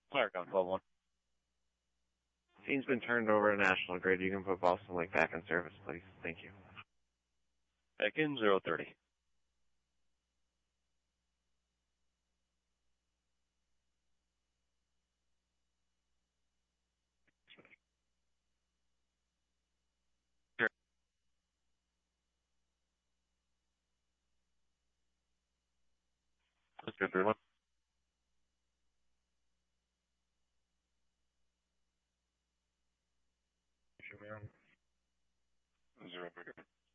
Firecon 12-1. Scene's been turned over to National Grid. You can put Boston Lake back in service, please. Thank you. Back in 030. Let's go 3-1. Show me on. 030.